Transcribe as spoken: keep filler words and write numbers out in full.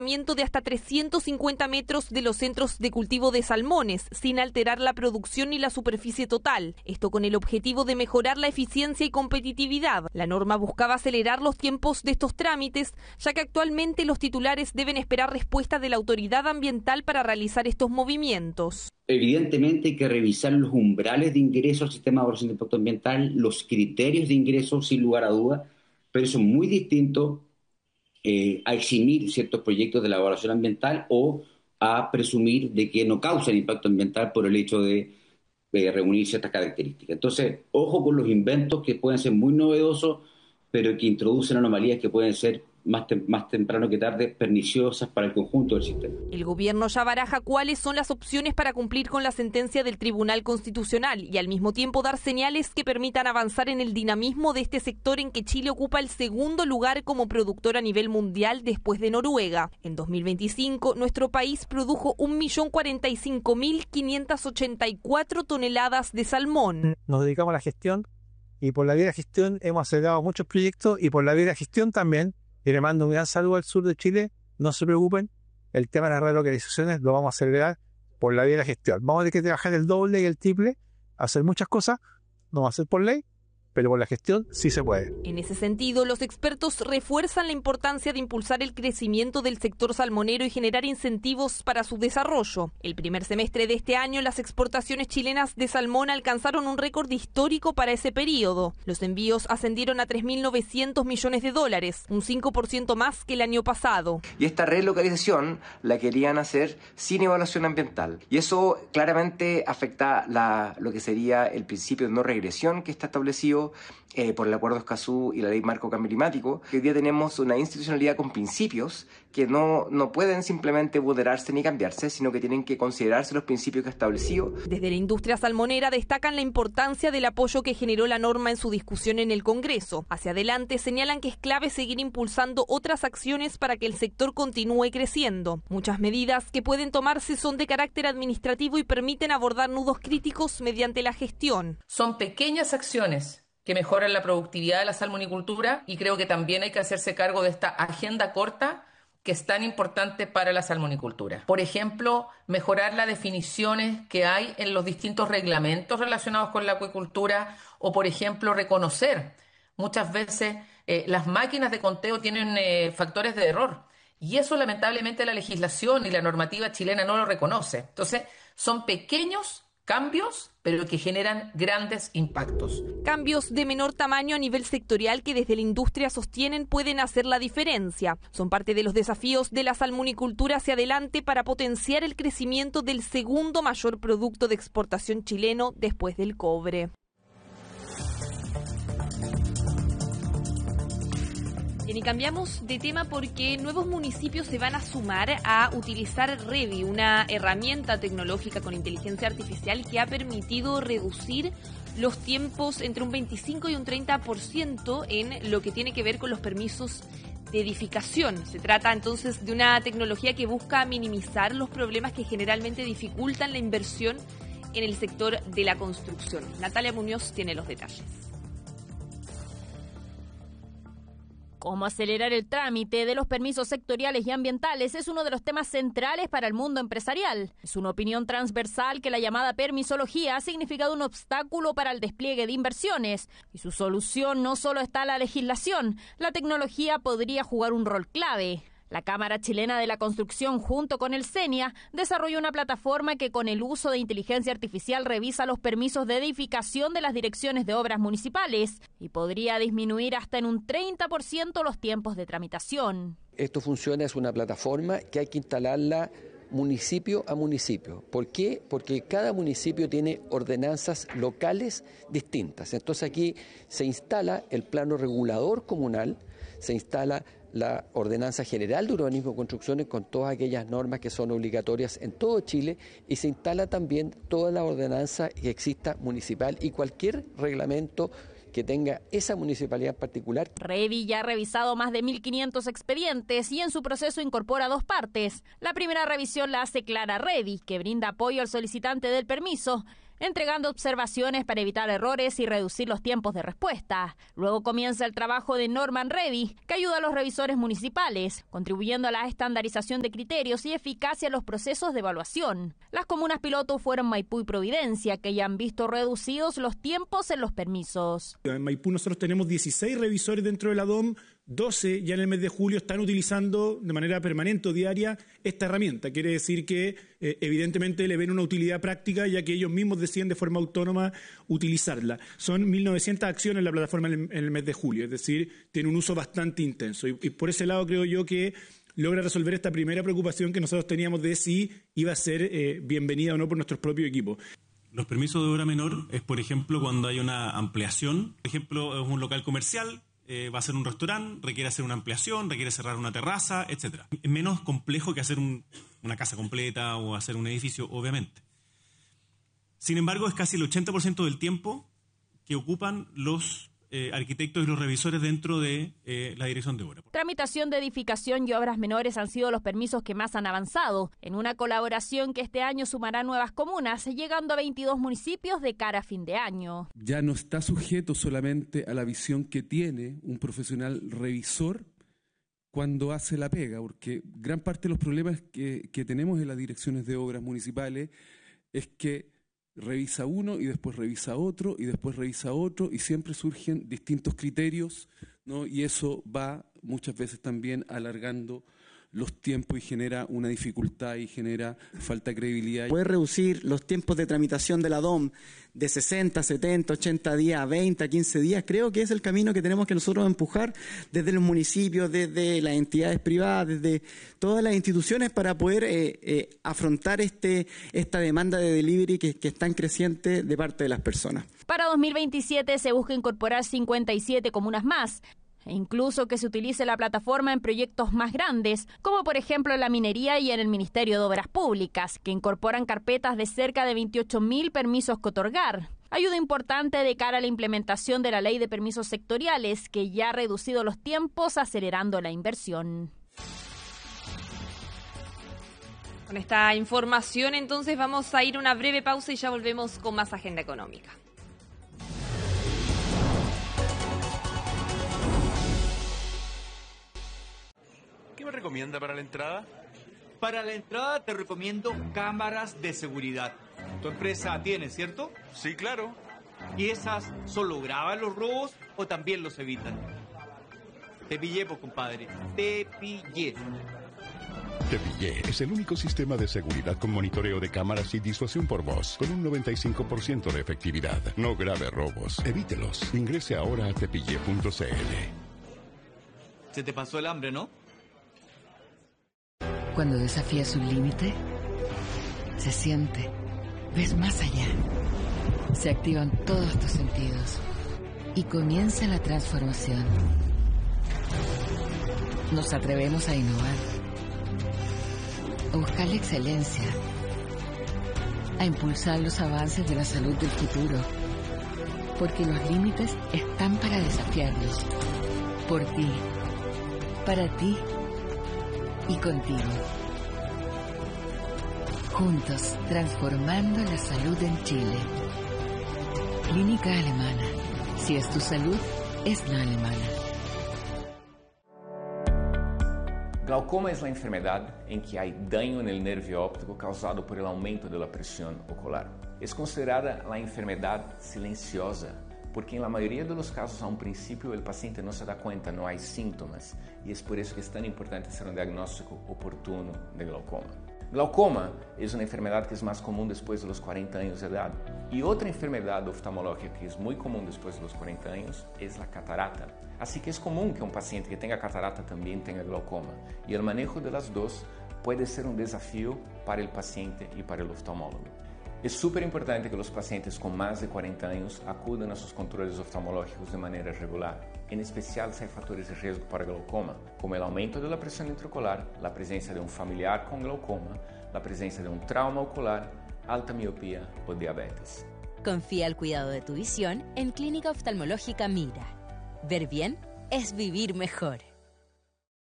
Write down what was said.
de hasta trescientos cincuenta metros de los centros de cultivo de salmones, sin alterar la producción ni la superficie total. Esto con el objetivo de mejorar la eficiencia y competitividad. La norma buscaba acelerar los tiempos de estos trámites, ya que actualmente los titulares deben esperar respuesta de la autoridad ambiental para realizar estos movimientos. Evidentemente hay que revisar los umbrales de ingreso al sistema de evaluación de impacto ambiental, los criterios de ingreso, sin lugar a dudas, pero eso es muy distinto Eh, a eximir ciertos proyectos de la evaluación ambiental o a presumir de que no causan impacto ambiental por el hecho de eh, reunir ciertas características. Entonces, ojo con los inventos que pueden ser muy novedosos, pero que introducen anomalías que pueden ser más, tem- más temprano que tarde perniciosas para el conjunto del sistema. El gobierno ya baraja cuáles son las opciones para cumplir con la sentencia del Tribunal Constitucional y al mismo tiempo dar señales que permitan avanzar en el dinamismo de este sector en que Chile ocupa el segundo lugar como productor a nivel mundial después de Noruega. En dos mil veinticinco, nuestro país produjo un millón cuarenta y cinco mil quinientas ochenta y cuatro toneladas de salmón. Nos dedicamos a la gestión y por la vía de la gestión hemos acelerado muchos proyectos y por la vía de la gestión también. Y le mando un gran saludo al sur de Chile, no se preocupen, el tema de las relocalizaciones lo vamos a acelerar por la vía de la gestión. Vamos a tener que trabajar el doble y el triple, hacer muchas cosas, no va a ser por ley, pero por la gestión sí se puede. En ese sentido, los expertos refuerzan la importancia de impulsar el crecimiento del sector salmonero y generar incentivos para su desarrollo. El primer semestre de este año, las exportaciones chilenas de salmón alcanzaron un récord histórico para ese periodo. Los envíos ascendieron a tres mil novecientos millones de dólares, un cinco por ciento más que el año pasado. Y esta relocalización la querían hacer sin evaluación ambiental. Y eso claramente afecta la, lo que sería el principio de no regresión que está establecido Eh, por el Acuerdo Escazú y la Ley Marco Cambio Climático. Hoy día tenemos una institucionalidad con principios que no, no pueden simplemente vulnerarse ni cambiarse, sino que tienen que considerarse los principios que ha establecido. Desde la industria salmonera destacan la importancia del apoyo que generó la norma en su discusión en el Congreso. Hacia adelante señalan que es clave seguir impulsando otras acciones para que el sector continúe creciendo. Muchas medidas que pueden tomarse son de carácter administrativo y permiten abordar nudos críticos mediante la gestión. Son pequeñas acciones que mejoran la productividad de la salmonicultura y creo que también hay que hacerse cargo de esta agenda corta que es tan importante para la salmonicultura. Por ejemplo, mejorar las definiciones que hay en los distintos reglamentos relacionados con la acuicultura o, por ejemplo, reconocer. Muchas veces eh, las máquinas de conteo tienen eh, factores de error y eso lamentablemente la legislación y la normativa chilena no lo reconoce. Entonces, son pequeños cambios, pero que generan grandes impactos. Cambios de menor tamaño a nivel sectorial que desde la industria sostienen pueden hacer la diferencia. Son parte de los desafíos de la salmonicultura hacia adelante para potenciar el crecimiento del segundo mayor producto de exportación chileno después del cobre. Bien, y cambiamos de tema porque nuevos municipios se van a sumar a utilizar Revi, una herramienta tecnológica con inteligencia artificial que ha permitido reducir los tiempos entre un veinticinco y un treinta por ciento en lo que tiene que ver con los permisos de edificación. Se trata entonces de una tecnología que busca minimizar los problemas que generalmente dificultan la inversión en el sector de la construcción. Natalia Muñoz tiene los detalles. Cómo acelerar el trámite de los permisos sectoriales y ambientales es uno de los temas centrales para el mundo empresarial. Es una opinión transversal que la llamada permisología ha significado un obstáculo para el despliegue de inversiones. Y su solución no solo está en la legislación, la tecnología podría jugar un rol clave. La Cámara Chilena de la Construcción, junto con el CENIA, desarrolló una plataforma que con el uso de inteligencia artificial revisa los permisos de edificación de las direcciones de obras municipales y podría disminuir hasta en un treinta por ciento los tiempos de tramitación. Esto funciona, es una plataforma que hay que instalarla municipio a municipio. ¿Por qué? Porque cada municipio tiene ordenanzas locales distintas. Entonces aquí se instala el plano regulador comunal, se instala la Ordenanza General de Urbanismo y Construcciones con todas aquellas normas que son obligatorias en todo Chile y se instala también toda la ordenanza que exista municipal y cualquier reglamento que tenga esa municipalidad en particular. Revi ya ha revisado más de mil quinientos expedientes y en su proceso incorpora dos partes. La primera revisión la hace Clara Revi, que brinda apoyo al solicitante del permiso. entregando observaciones para evitar errores y reducir los tiempos de respuesta. Luego comienza el trabajo de Norman Revy, que ayuda a los revisores municipales, contribuyendo a la estandarización de criterios y eficacia en los procesos de evaluación. Las comunas piloto fueron Maipú y Providencia, que ya han visto reducidos los tiempos en los permisos. En Maipú nosotros tenemos dieciséis revisores dentro de la D O M, doce ya en el mes de julio están utilizando de manera permanente o diaria esta herramienta. Quiere decir que eh, evidentemente le ven una utilidad práctica, ya que ellos mismos deciden de forma autónoma utilizarla. Son mil novecientas acciones en la plataforma en el, en el mes de julio, es decir, tiene un uso bastante intenso. Y, y por ese lado creo yo que logra resolver esta primera preocupación que nosotros teníamos de si iba a ser eh, bienvenida o no por nuestros propios equipos. Los permisos de obra menor es, por ejemplo, cuando hay una ampliación. Por ejemplo, es un local comercial, eh, va a ser un restaurante, requiere hacer una ampliación, requiere cerrar una terraza, etcétera. Es menos complejo que hacer un, una casa completa o hacer un edificio, obviamente. Sin embargo, es casi el ochenta por ciento del tiempo que ocupan los Eh, arquitectos y los revisores dentro de eh, la dirección de obra. Tramitación de edificación y obras menores han sido los permisos que más han avanzado, en una colaboración que este año sumará nuevas comunas, llegando a veintidós municipios de cara a fin de año. Ya no está sujeto solamente a la visión que tiene un profesional revisor cuando hace la pega, porque gran parte de los problemas que, que tenemos en las direcciones de obras municipales es que revisa uno y después revisa otro y después revisa otro y siempre surgen distintos criterios, ¿no? Y eso va muchas veces también alargando los tiempos y genera una dificultad y genera falta de credibilidad. Poder reducir los tiempos de tramitación de la D O M de sesenta, setenta, ochenta días a veinte, a quince días, creo que es el camino que tenemos que nosotros empujar desde los municipios, desde las entidades privadas, desde todas las instituciones para poder eh, eh, afrontar este, esta demanda de delivery que, que es tan creciente de parte de las personas. Para dos mil veintisiete se busca incorporar cincuenta y siete comunas más, e incluso que se utilice la plataforma en proyectos más grandes, como por ejemplo en la minería y en el Ministerio de Obras Públicas, que incorporan carpetas de cerca de veintiocho mil permisos que otorgar. Ayuda importante de cara a la implementación de la Ley de Permisos Sectoriales, que ya ha reducido los tiempos, acelerando la inversión. Con esta información, entonces, vamos a ir a una breve pausa y ya volvemos con más agenda económica. ¿Qué me recomienda para la entrada? Para la entrada te recomiendo cámaras de seguridad. Tu empresa tiene, ¿cierto? Sí, claro. ¿Y esas solo graban los robos o también los evitan? Te pillé, pues, compadre. Te pillé. Te pillé es el único sistema de seguridad con monitoreo de cámaras y disuasión por voz, con un noventa y cinco por ciento de efectividad. No grave robos. Evítelos. Ingrese ahora a tepillé punto c l. Se te pasó el hambre, ¿no? Cuando desafías un límite, se siente, ves más allá, se activan todos tus sentidos y comienza la transformación. Nos atrevemos a innovar, a buscar la excelencia, a impulsar los avances de la salud del futuro, porque los límites están para desafiarlos, por ti, para ti y contigo. Juntos, transformando la salud en Chile. Clínica Alemana. Si es tu salud, es la alemana. Glaucoma es la enfermedad en que hay daño en el nervio óptico causado por el aumento de la presión ocular. Es considerada la enfermedad silenciosa, porque en la mayoría de los casos a un principio el paciente no se da cuenta, no hay síntomas, y es por eso que es tan importante hacer un diagnóstico oportuno de glaucoma. Glaucoma es una enfermedad que es más común después de los cuarenta años de edad, y otra enfermedad oftalmológica que es muy común después de los cuarenta años es la catarata. Así que es común que un paciente que tenga catarata también tenga glaucoma, y el manejo de las dos puede ser un desafío para el paciente y para el oftalmólogo. Es súper importante que los pacientes con más de cuarenta años acudan a sus controles oftalmológicos de manera regular, en especial si hay factores de riesgo para glaucoma, como el aumento de la presión intraocular, la presencia de un familiar con glaucoma, la presencia de un trauma ocular, alta miopía o diabetes. Confía el cuidado de tu visión en Clínica Oftalmológica Mira. Ver bien es vivir mejor.